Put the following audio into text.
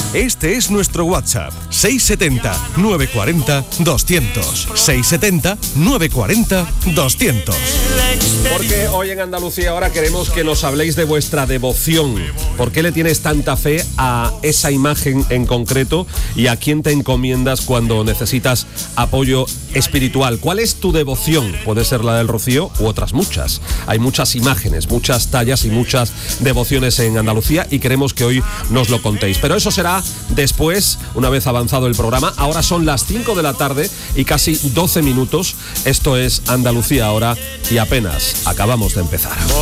Este es nuestro WhatsApp, 670-940-200. 670-940-200. Porque hoy en Andalucía ahora queremos que nos habléis de vuestra devoción. ¿Por qué le tienes tanta fe a esa imagen en concreto y a quién te encomiendas cuando necesitas apoyo espiritual? ¿Cuál es tu devoción? Puede ser la del Rocío u otras muchas. Hay muchas imágenes, muchas tallas y muchas devociones en Andalucía y queremos que hoy nos lo contéis. Pero eso será después, una vez avanzado el programa. Ahora son las 5 de la tarde y casi 12 minutos. Esto es Andalucía ahora y apenas acabamos de empezar.